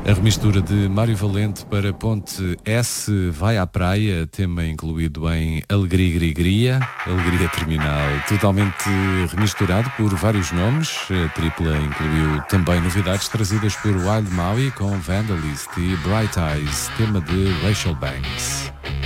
A remistura de Mário Valente para Ponte S vai à praia, tema incluído em Alegria Grigria, Alegria Terminal, totalmente remisturado por vários nomes. A tripla incluiu também novidades trazidas por Wild Maui com Vandalist e Bright Eyes, tema de Rachel Banks.